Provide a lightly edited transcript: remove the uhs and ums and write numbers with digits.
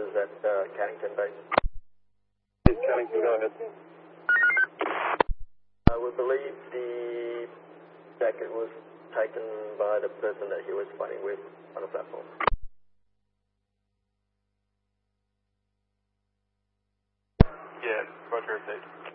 is at Cannington Base. Cannington, go ahead. We believe the jacket was taken by the person that he was fighting with on the platform. Yeah, roger, update.